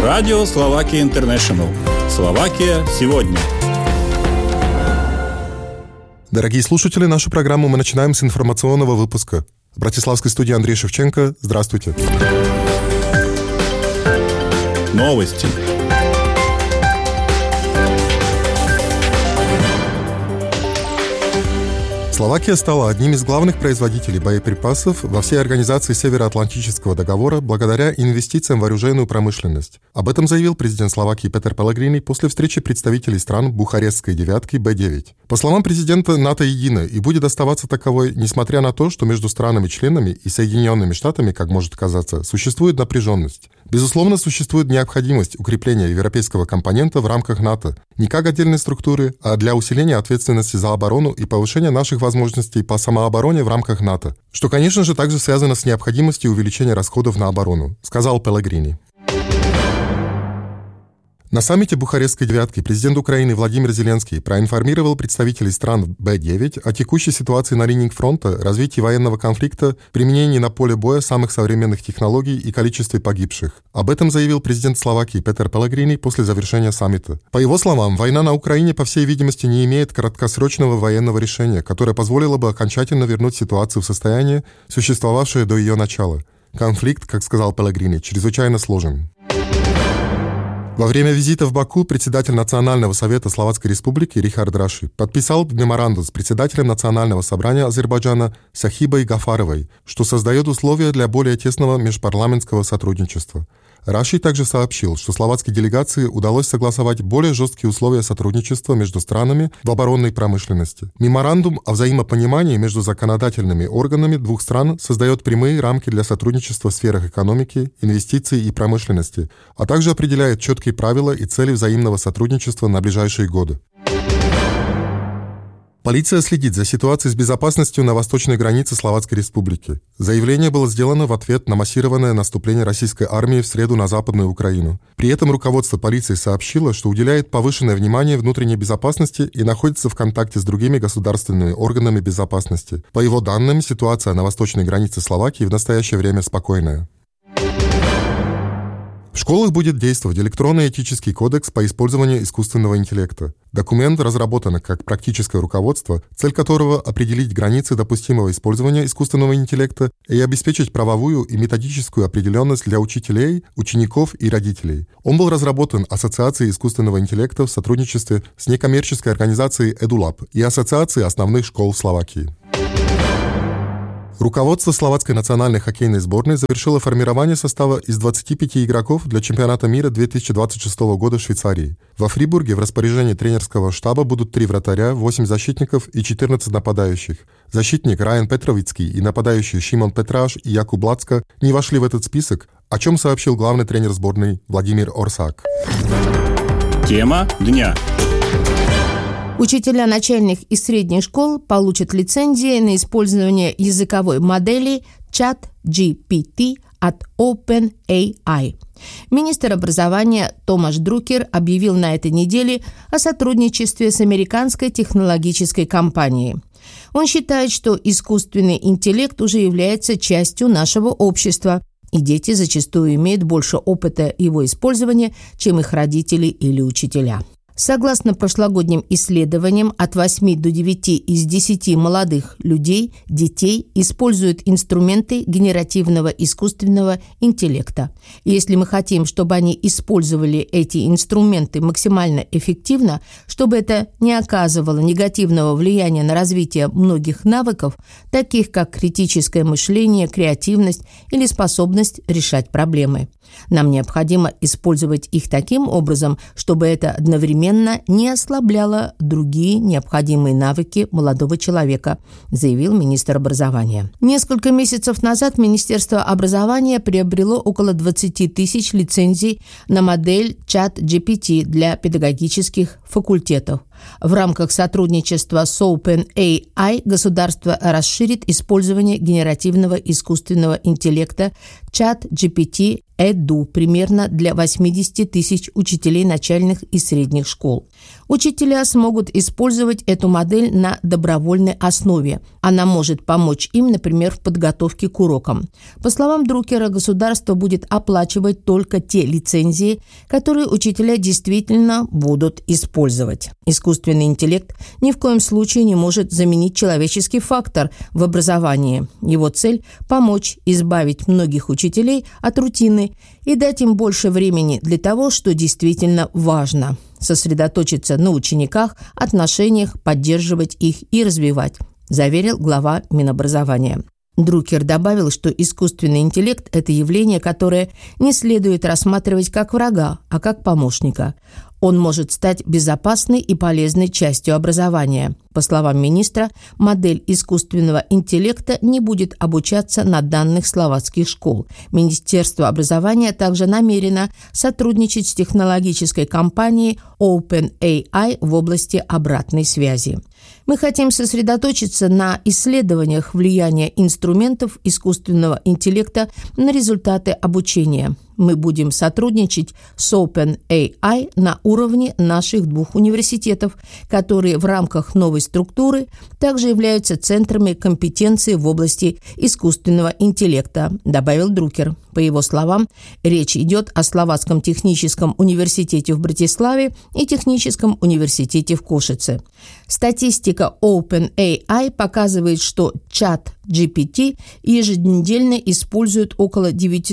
Радио Словакия Интернешнл. Словакия сегодня. Дорогие слушатели, нашу программу мы начинаем с информационного выпуска. В братиславской студии Андрей Шевченко. Здравствуйте. Новости. Словакия стала одним из главных производителей боеприпасов во всей организации Североатлантического договора благодаря инвестициям в оружейную промышленность. Об этом заявил президент Словакии Петер Пелегрини после встречи представителей стран Бухарестской девятки Б9. По словам президента, НАТО едино и будет оставаться таковой, несмотря на то, что между странами-членами и Соединенными Штатами, как может казаться, существует напряженность. Безусловно, существует необходимость укрепления европейского компонента в рамках НАТО, не как отдельной структуры, а для усиления ответственности за оборону и повышения наших возможностей по самообороне в рамках НАТО, что, конечно же, также связано с необходимостью увеличения расходов на оборону, сказал Пелегрини. На саммите Бухарестской девятки президент Украины Владимир Зеленский проинформировал представителей стран Б9 о текущей ситуации на линии фронта, развитии военного конфликта, применении на поле боя самых современных технологий и количестве погибших. Об этом заявил президент Словакии Петер Пелегрини после завершения саммита. По его словам, война на Украине, по всей видимости, не имеет краткосрочного военного решения, которое позволило бы окончательно вернуть ситуацию в состояние, существовавшее до ее начала. Конфликт, как сказал Пелегрини, чрезвычайно сложен. Во время визита в Баку председатель Национального совета Словацкой Республики Рихард Раши подписал меморандум с председателем Национального собрания Азербайджана Сахибой Гафаровой, что создает условия для более тесного межпарламентского сотрудничества. Раши также сообщил, что словацкой делегации удалось согласовать более жесткие условия сотрудничества между странами в оборонной промышленности. Меморандум о взаимопонимании между законодательными органами двух стран создает прямые рамки для сотрудничества в сферах экономики, инвестиций и промышленности, а также определяет четкие правила и цели взаимного сотрудничества на ближайшие годы. Полиция следит за ситуацией с безопасностью на восточной границе Словацкой Республики. Заявление было сделано в ответ на массированное наступление российской армии в среду на Западную Украину. При этом руководство полиции сообщило, что уделяет повышенное внимание внутренней безопасности и находится в контакте с другими государственными органами безопасности. По его данным, ситуация на восточной границе Словакии в настоящее время спокойная. В школах будет действовать электронный этический кодекс по использованию искусственного интеллекта. Документ разработан как практическое руководство, цель которого – определить границы допустимого использования искусственного интеллекта и обеспечить правовую и методическую определенность для учителей, учеников и родителей. Он был разработан Ассоциацией искусственного интеллекта в сотрудничестве с некоммерческой организацией EduLab и Ассоциацией основных школ в Словакии. Руководство Словацкой национальной хоккейной сборной завершило формирование состава из 25 игроков для чемпионата мира 2026 года в Швейцарии. Во Фрибурге в распоряжении тренерского штаба будут 3 вратаря, 8 защитников и 14 нападающих. Защитник Райан Петровицкий и нападающие Шимон Петраш и Якуб Лацко не вошли в этот список, о чем сообщил главный тренер сборной Владимир Орсак. Тема дня. Учителя начальных и средних школ получат лицензии на использование языковой модели ChatGPT от OpenAI. Министр образования Томаш Друкер объявил на этой неделе о сотрудничестве с американской технологической компанией. Он считает, что искусственный интеллект уже является частью нашего общества, и дети зачастую имеют больше опыта его использования, чем их родители или учителя. Согласно прошлогодним исследованиям, от 8 до 9 из 10 молодых людей, детей, используют инструменты генеративного искусственного интеллекта. И если мы хотим, чтобы они использовали эти инструменты максимально эффективно, чтобы это не оказывало негативного влияния на развитие многих навыков, таких как критическое мышление, креативность или способность решать проблемы. Нам необходимо использовать их таким образом, чтобы это одновременно не ослабляло другие необходимые навыки молодого человека, заявил министр образования. Несколько месяцев назад Министерство образования приобрело около 20 тысяч лицензий на модель ChatGPT для педагогических факультетов. В рамках сотрудничества с OpenAI государство расширит использование генеративного искусственного интеллекта ChatGPT Эду примерно для 80 тысяч учителей начальных и средних школ. Учителя смогут использовать эту модель на добровольной основе. Она может помочь им, например, в подготовке к урокам. По словам Друкера, государство будет оплачивать только те лицензии, которые учителя действительно будут использовать. Искусственный интеллект ни в коем случае не может заменить человеческий фактор в образовании. Его цель – помочь избавить многих учителей от рутины и дать им больше времени для того, что действительно важно – сосредоточиться на учениках, отношениях, поддерживать их и развивать, заверил глава Минобразования. Друкер добавил, что искусственный интеллект – это явление, которое не следует рассматривать как врага, а как помощника. Он может стать безопасной и полезной частью образования. По словам министра, модель искусственного интеллекта не будет обучаться на данных словацких школ. Министерство образования также намерено сотрудничать с технологической компанией OpenAI в области обратной связи. Мы хотим сосредоточиться на исследованиях влияния инструментов искусственного интеллекта на результаты обучения. Мы будем сотрудничать с OpenAI на уровне наших 2 университетов, которые в рамках новой структуры также являются центрами компетенции в области искусственного интеллекта, добавил Друкер. По его словам, речь идет о Словацком техническом университете в Братиславе и Техническом университете в Кошице. Статистика OpenAI показывает, что чат GPT еженедельно используют около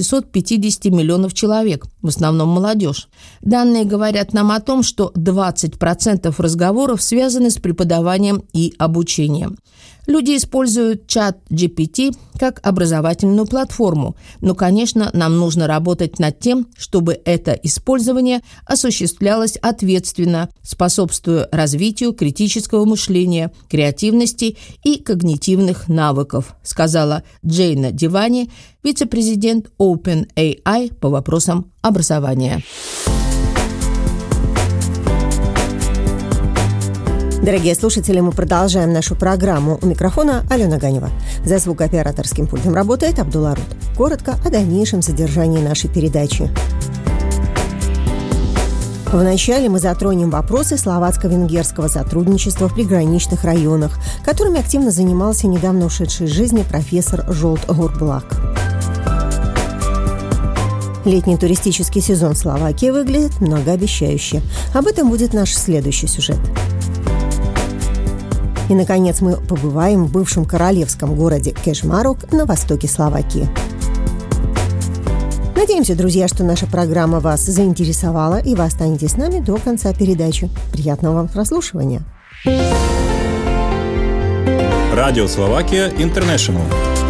950 миллионов человек, в основном молодежь. Данные говорят нам о том, что 20% разговоров связаны с преподаванием и обучением. Люди используют чат GPT как образовательную платформу, но, конечно, нам нужно работать над тем, чтобы это использование осуществлялось ответственно, способствуя развитию критического мышления, креативности и когнитивных навыков, сказала Джейна Дивани, вице-президент OpenAI по вопросам образования. Дорогие слушатели, мы продолжаем нашу программу. У микрофона Алена Ганева. За звукооператорским пультом работает Абдулла Рут. Коротко о дальнейшем содержании нашей передачи. Вначале мы затронем вопросы словацко-венгерского сотрудничества в приграничных районах, которыми активно занимался недавно ушедший из жизни профессор Зsolt Horbulák. Летний туристический сезон Словакии выглядит многообещающе. Об этом будет наш следующий сюжет. И, наконец, мы побываем в бывшем королевском городе Кешмарок на востоке Словакии. Надеемся, друзья, что наша программа вас заинтересовала, и вы останетесь с нами до конца передачи. Приятного вам прослушивания. Радио Словакия Интернешнл.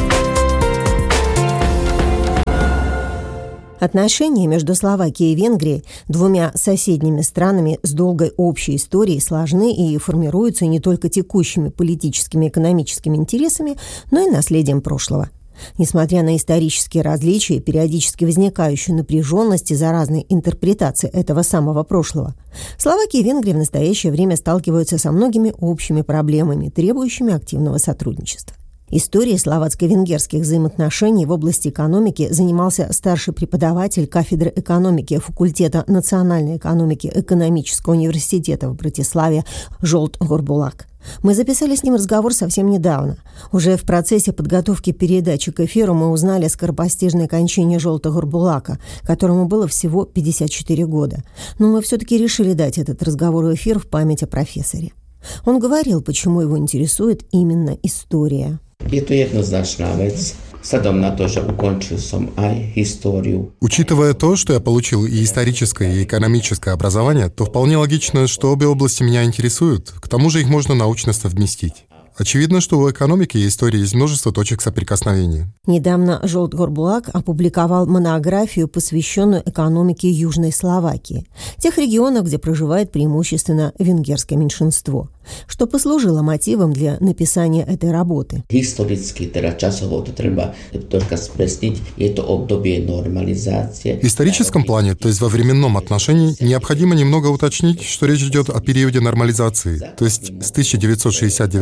Отношения между Словакией и Венгрией, 2 соседними странами с долгой общей историей, сложны и формируются не только текущими политическими и экономическими интересами, но и наследием прошлого. Несмотря на исторические различия и периодически возникающую напряженность из-за разной интерпретации этого самого прошлого, Словакия и Венгрия в настоящее время сталкиваются со многими общими проблемами, требующими активного сотрудничества. Историей словацко-венгерских взаимоотношений в области экономики занимался старший преподаватель кафедры экономики факультета национальной экономики Экономического университета в Братиславе Zsolt Horbulák. Мы записали с ним разговор совсем недавно. Уже в процессе подготовки передачи к эфиру мы узнали о скоропостижной кончине Zsolta Horbuláka, которому было всего 54 года. Но мы все-таки решили дать этот разговор в эфир в память о профессоре. Он говорил, почему его интересует именно история. Je to jednoznačná vec, vzhľadom na to, že ukončil som aj históriu. Учитывая то, что я получил и историческое, и экономическое образование, то вполне логично, что обе области меня интересуют. К тому же их можно научно совместить. Очевидно, что у экономики и истории есть множество точек соприкосновения. Недавно Zsolt Horbulák опубликовал монографию, посвященную экономике Южной Словакии, тех регионов, где проживает преимущественно венгерское меньшинство, что послужило мотивом для написания этой работы. Historicky, teda časovo to treba troška spresniť, je to obdobie normalizácie. В историческом плане, то есть во временном отношении, необходимо немного уточнить, что речь идет о периоде нормализации, то есть с 1969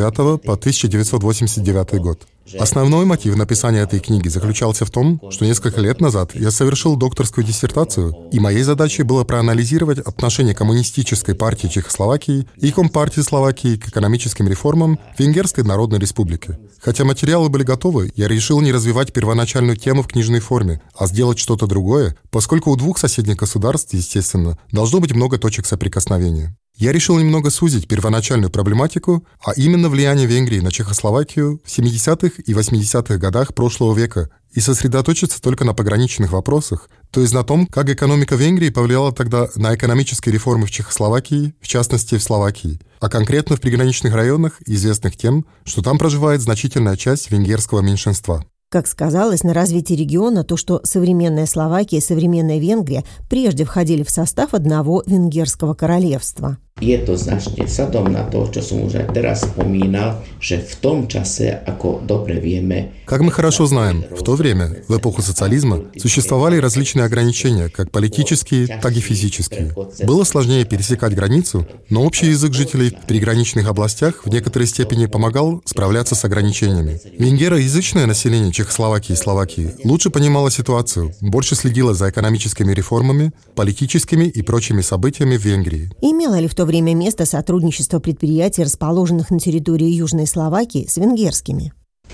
Европа, 1989 год. Основной мотив написания этой книги заключался в том, что несколько лет назад я совершил докторскую диссертацию, и моей задачей было проанализировать отношение Коммунистической партии Чехословакии и Компартии Словакии к экономическим реформам в Венгерской Народной Республике. Хотя материалы были готовы, я решил не развивать первоначальную тему в книжной форме, а сделать что-то другое, поскольку у двух соседних государств, естественно, должно быть много точек соприкосновения. Я решил немного сузить первоначальную проблематику, а именно влияние Венгрии на Чехословакию в 70-х и 80-х годах прошлого века, и сосредоточиться только на пограничных вопросах, то есть на том, как экономика Венгрии повлияла тогда на экономические реформы в Чехословакии, в частности в Словакии, а конкретно в приграничных районах, известных тем, что там проживает значительная часть венгерского меньшинства. Как сказалось, на развитие региона то, что современная Словакия и современная Венгрия прежде входили в состав одного венгерского королевства. Jednoznačne vzhľadom na to, čo som už aj teraz spomínal, že v tom čase, ako dobre vieme... Как мы хорошо знаем, в то время, в эпоху социализма, существовали различные ограничения, как политические, так и физические. Было сложнее пересекать границу, но общий язык жителей в приграничных областях в некоторой степени помогал справляться с ограничениями. Венгероязычное население Чехословакии и Словакии лучше понимало ситуацию, больше следило за экономическими реформами, политическими и прочими событиями в Венгрии. Имело ли в то время место сотрудничества предприятий, расположенных на территории Южной Словакии, с венгерскими?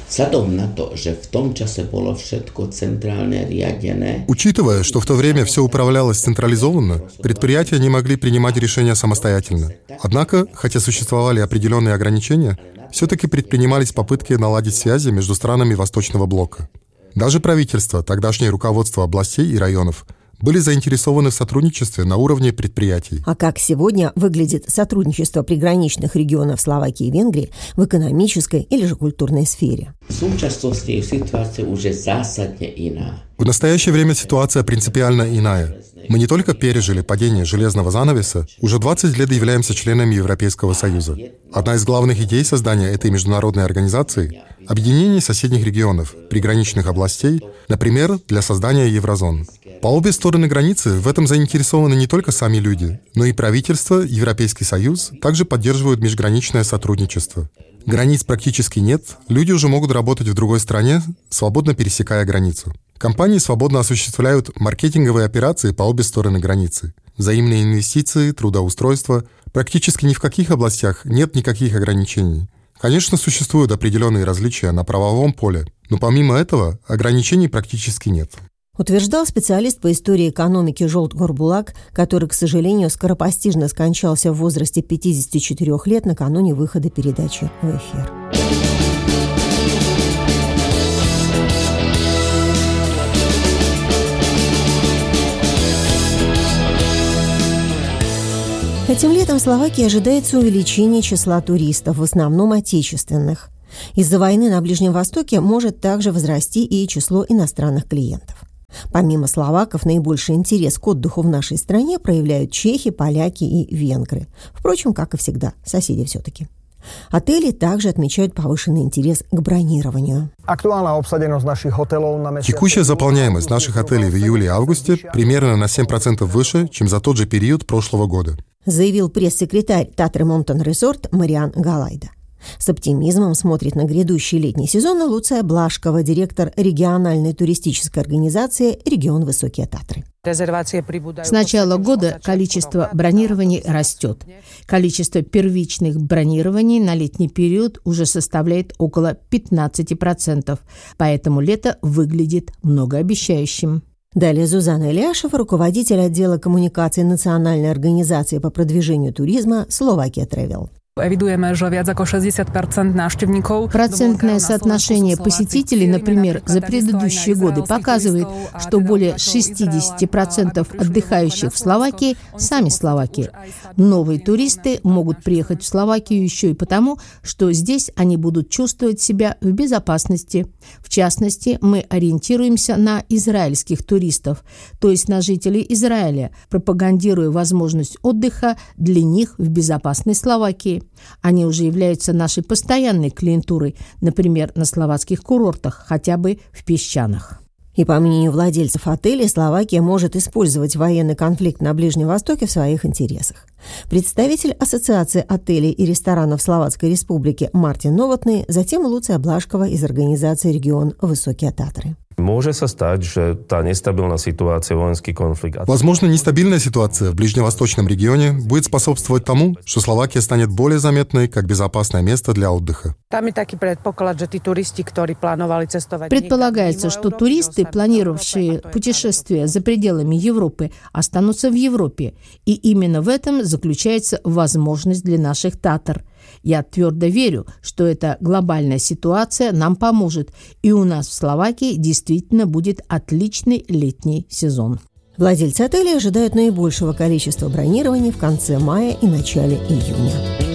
Учитывая, что в то время все управлялось централизованно, предприятия не могли принимать решения самостоятельно. Однако, хотя существовали определенные ограничения, все-таки предпринимались попытки наладить связи между странами Восточного блока. Даже правительство, тогдашнее руководство областей и районов были заинтересованы в сотрудничестве на уровне предприятий. А как сегодня выглядит сотрудничество приграничных регионов Словакии и Венгрии в экономической или же культурной сфере? В настоящее время ситуация принципиально иная. Мы не только пережили падение железного занавеса, уже 20 лет являемся членами Европейского Союза. Одна из главных идей создания этой международной организации – объединение соседних регионов, приграничных областей, например, для создания еврозон. По обе стороны границы в этом заинтересованы не только сами люди, но и правительство, Европейский Союз также поддерживают межграничное сотрудничество. Границ практически нет, люди уже могут работать в другой стране, свободно пересекая границу. Компании свободно осуществляют маркетинговые операции по обе стороны границы. Взаимные инвестиции, трудоустройство. Практически ни в каких областях нет никаких ограничений. Конечно, существуют определенные различия на правовом поле, но помимо этого ограничений практически нет. Утверждал специалист по истории экономики Жолт Горбулак, который, к сожалению, скоропостижно скончался в возрасте 54 лет накануне выхода передачи в эфир. Этим летом в Словакии ожидается увеличение числа туристов, в основном отечественных. Из-за войны на Ближнем Востоке может также возрасти и число иностранных клиентов. Помимо словаков, наибольший интерес к отдыху в нашей стране проявляют чехи, поляки и венгры. Впрочем, как и всегда, соседи все-таки. Отели также отмечают повышенный интерес к бронированию. Текущая заполняемость наших отелей в июле и августе примерно на 7% выше, чем за тот же период прошлого года, заявил пресс-секретарь Татры Монтон Резорт Мариан Галайда. С оптимизмом смотрит на грядущий летний сезон Луция Блашкова, директор региональной туристической организации «Регион Высокие Татры». С начала года количество бронирований растет. Количество первичных бронирований на летний период уже составляет около 15%, поэтому лето выглядит многообещающим. Далее Зузана Ильяшева, руководитель отдела коммуникации Национальной организации по продвижению туризма «Словакия Travel». Процентное соотношение посетителей, например, за предыдущие годы показывает, что более 60% отдыхающих в Словакии – сами словаки. Новые туристы могут приехать в Словакию еще и потому, что здесь они будут чувствовать себя в безопасности. В частности, мы ориентируемся на израильских туристов, то есть на жителей Израиля, пропагандируя возможность отдыха для них в безопасной Словакии. Они уже являются нашей постоянной клиентурой, например, на словацких курортах, хотя бы в песчаных. И по мнению владельцев отелей, Словакия может использовать военный конфликт на Ближнем Востоке в своих интересах. Представитель Ассоциации отелей и ресторанов Словацкой Республики Мартин Новотный, затем Луция Блашкова из организации «Регион Высокие Татры». Môže sa stať, že tá nestabilná ситуация, воинский конфликт... Возможно, нестабильная ситуация в ближневосточном регионе будет способствовать тому, что Словакия станет более заметной как безопасное место для отдыха. Предполагается, что туристы, планировавшие путешествия за пределами Европы, останутся в Европе. И именно в этом заключается возможность для наших татар. Я твердо верю, что эта глобальная ситуация нам поможет, и у нас в Словакии действительно будет отличный летний сезон. Владельцы отелей ожидают наибольшего количества бронирований в конце мая и начале июня.